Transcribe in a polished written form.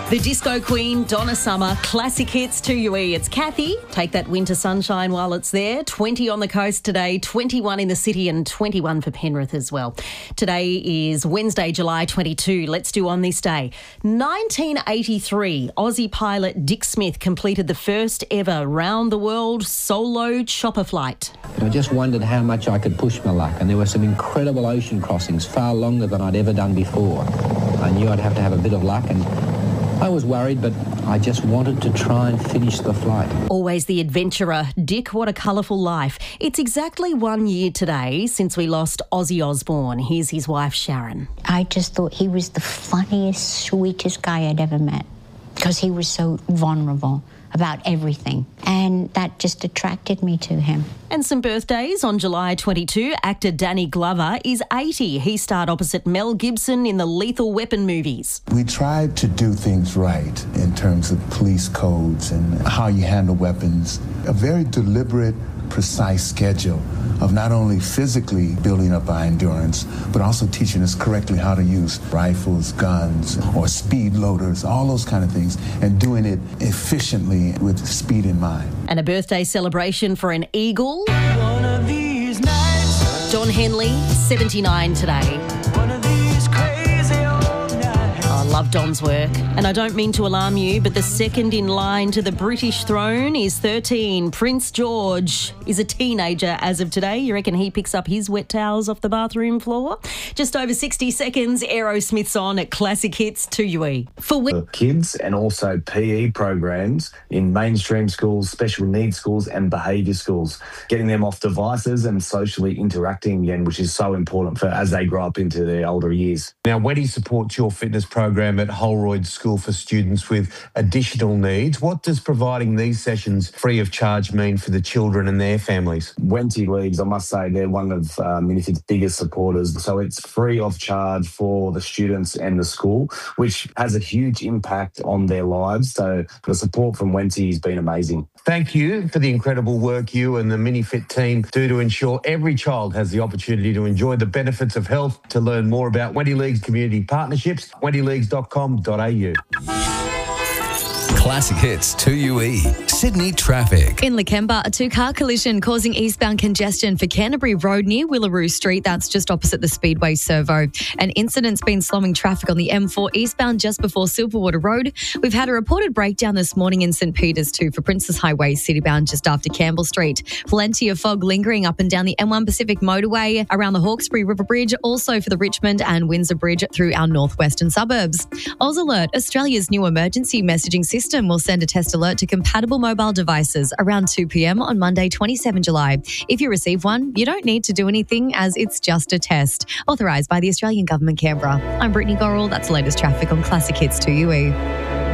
The disco queen, Donna Summer, classic hits 2UE. It's Kathy. Take that winter sunshine while it's there. 20 on the coast today, 21 in the city and 21 for Penrith as well. Today is Wednesday, July 22. Let's do on this day. 1983, Aussie pilot Dick Smith completed the first ever round-the-world solo chopper flight. I just wondered how much I could push my luck, and there were some incredible ocean crossings, far longer than I'd ever done before. I knew I'd have to have a bit of luck, and I was worried, but I just wanted to try and finish the flight. Always the adventurer. Dick, what a colourful life. It's exactly 1 year today since we lost Ozzy Osbourne. Here's his wife, Sharon. I just thought he was the funniest, sweetest guy I'd ever met because he was so vulnerable about everything, and that just attracted me to him. And some birthdays. On July 22, actor Danny Glover is 80. He starred opposite Mel Gibson in the Lethal Weapon movies. We tried to do things right in terms of police codes and how you handle weapons. A very deliberate, precise schedule of not only physically building up our endurance, but also teaching us correctly how to use rifles, guns, or speed loaders, all those kind of things, and doing it efficiently with speed in mind. And a birthday celebration for an Eagle. One of these nights. Don Henley, 79 today. One of these crazy old nights. I love Don's work. And I don't mean to alarm you, but the second in line to the British throne is 13. Prince George is a teenager as of today. You reckon he picks up his wet towels off the bathroom floor? Just over 60 seconds, Aerosmith's on at Classic Hits 2UE. For kids and also PE programs in mainstream schools, special needs schools and behaviour schools, getting them off devices and socially interacting again, which is so important for as they grow up into their older years. Now, Wendy supports your fitness program at Holroyd School for students with additional needs. What does providing these sessions free of charge mean for the children and their families? Wenty Leagues, I must say, they're one of Minifit's biggest supporters. So it's free of charge for the students and the school, which has a huge impact on their lives. So the support from Wenty has been amazing. Thank you for the incredible work you and the Minifit team do to ensure every child has the opportunity to enjoy the benefits of health. To learn more about Wenty Leagues community partnerships, wentyleagues.com.au. Classic Hits 2UE. Sydney traffic. In Lakemba, a two-car collision causing eastbound congestion for Canterbury Road near Willaroo Street. That's just opposite the Speedway Servo. An incident's been slowing traffic on the M4 eastbound just before Silverwater Road. We've had a reported breakdown this morning in St Peters too for Princess Highway citybound just after Campbell Street. Plenty of fog lingering up and down the M1 Pacific motorway around the Hawkesbury River Bridge, also for the Richmond and Windsor Bridge through our northwestern suburbs. Oz Alert, Australia's new emergency messaging system, will send a test alert to compatible mobile devices around 2 p.m. on Monday, 27 July. If you receive one, you don't need to do anything as it's just a test. Authorised by the Australian Government, Canberra. I'm Brittany Gorrell. That's the latest traffic on Classic Hits 2UE.